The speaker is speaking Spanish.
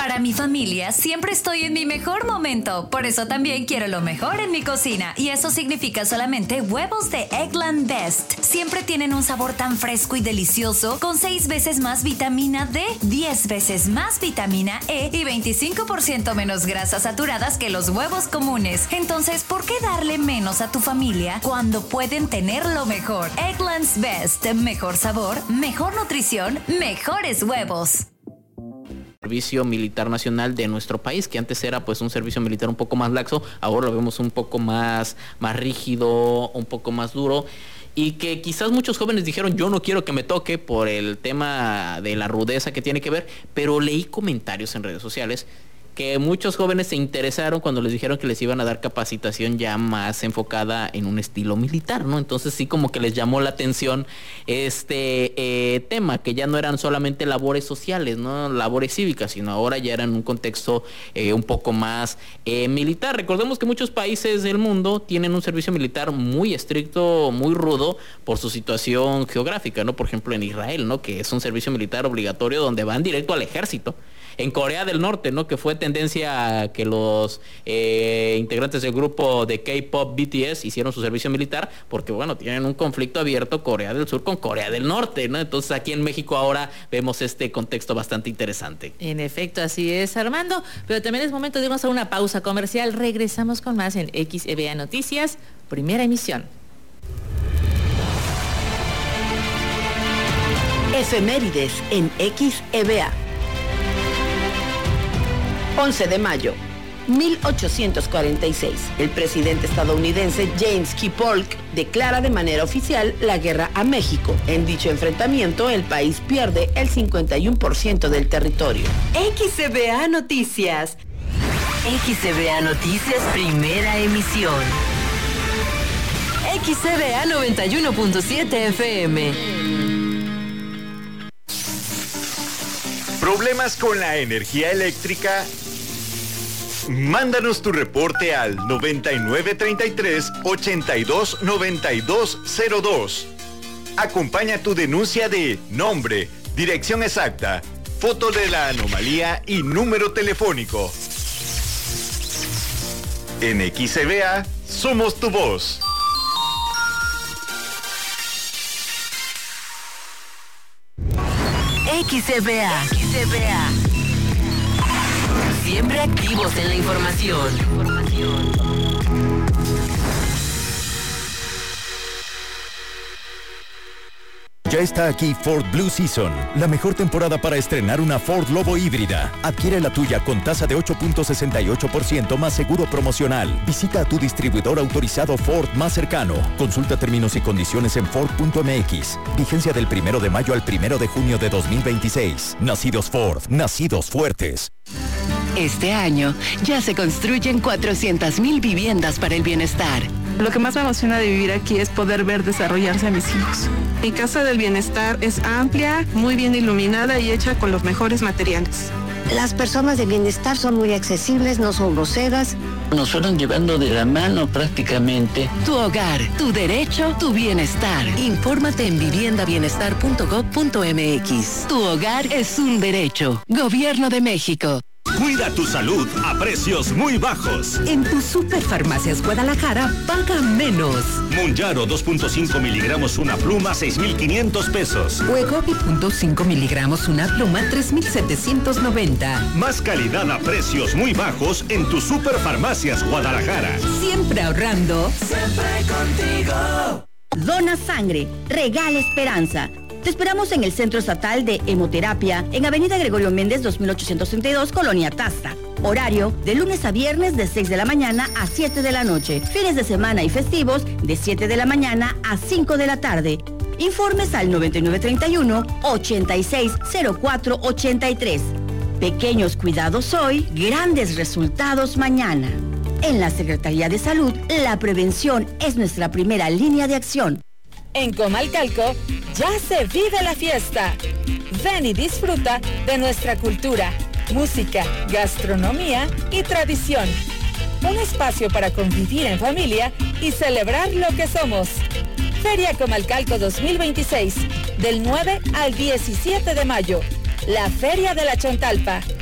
Para mi familia, siempre estoy en mi mejor momento. Por eso también quiero lo mejor en mi cocina. Y eso significa solamente huevos de Eggland Best. Siempre tienen un sabor tan fresco y delicioso, con 6 veces más vitamina D, 10 veces más vitamina E y 25% menos grasas saturadas que los huevos comunes. Entonces, ¿por qué darle menos a tu familia cuando pueden tener lo mejor? Eggland's Best. Mejor sabor, mejor nutrición, mejores huevos. Servicio Militar Nacional de nuestro país, que antes era pues un servicio militar un poco más laxo, ahora lo vemos un poco más rígido, un poco más duro, y que quizás muchos jóvenes dijeron yo no quiero que me toque por el tema de la rudeza que tiene que ver, pero leí comentarios en redes sociales que muchos jóvenes se interesaron cuando les dijeron que les iban a dar capacitación ya más enfocada en un estilo militar, ¿no? Entonces sí como que les llamó la atención este tema, que ya no eran solamente labores sociales, ¿no? Labores cívicas, sino ahora ya eran un contexto un poco más militar. Recordemos que muchos países del mundo tienen un servicio militar muy estricto, muy rudo, por su situación geográfica, ¿no? Por ejemplo en Israel, ¿no? Que es un servicio militar obligatorio donde van directo al ejército. En Corea del Norte, ¿no? Que fue tendencia a que los integrantes del grupo de K-pop BTS hicieron su servicio militar, porque bueno, tienen un conflicto abierto Corea del Sur con Corea del Norte, ¿no? Entonces aquí en México ahora vemos este contexto bastante interesante. En efecto, así es, Armando, pero también es momento de irnos a una pausa comercial. Regresamos con más en XEBA Noticias, primera emisión. Efemérides en XEBA. 11 de mayo, 1846. El presidente estadounidense James K. Polk declara de manera oficial la guerra a México. En dicho enfrentamiento, el país pierde el 51% del territorio. XEBA Noticias. XEBA Noticias, primera emisión. XEBA 91.7 FM. ¿Problemas con la energía eléctrica? Mándanos tu reporte al 9933-829202. Acompaña tu denuncia de nombre, dirección exacta, foto de la anomalía y número telefónico. En XEBA, somos tu voz. XEBA. Siempre activos en la información. Ya está aquí Ford Blue Season, la mejor temporada para estrenar una Ford Lobo híbrida. Adquiere la tuya con tasa de 8.68% más seguro promocional. Visita a tu distribuidor autorizado Ford más cercano. Consulta términos y condiciones en Ford.mx. Vigencia del 1 de mayo al 1 de junio de 2026. Nacidos Ford, nacidos fuertes. Este año ya se construyen 400,000 viviendas para el bienestar. Lo que más me emociona de vivir aquí es poder ver desarrollarse a mis hijos. Mi casa del bienestar es amplia, muy bien iluminada y hecha con los mejores materiales. Las personas de bienestar son muy accesibles, no son groseras. Nos fueron llevando de la mano prácticamente. Tu hogar, tu derecho, tu bienestar. Infórmate en viviendabienestar.gov.mx. Tu hogar es un derecho. Gobierno de México. Cuida tu salud a precios muy bajos. En tu Superfarmacias Guadalajara, paga menos. Monjaro 2.5 miligramos una pluma, 6,500 pesos. Wegovy 0.5 miligramos una pluma, 3,790. Más calidad a precios muy bajos en tu Superfarmacias Guadalajara. Siempre ahorrando. Siempre contigo. Dona sangre, regala esperanza. Te esperamos en el Centro Estatal de Hemoterapia, en Avenida Gregorio Méndez, 2832, Colonia Tasta. Horario de lunes a viernes de 6 de la mañana a 7 de la noche. Fines de semana y festivos de 7 de la mañana a 5 de la tarde. Informes al 9931-860483. Pequeños cuidados hoy, grandes resultados mañana. En la Secretaría de Salud, la prevención es nuestra primera línea de acción. En Comalcalco ya se vive la fiesta. Ven y disfruta de nuestra cultura, música, gastronomía y tradición. Un espacio para convivir en familia y celebrar lo que somos. Feria Comalcalco 2026, del 9 al 17 de mayo. La Feria de la Chontalpa.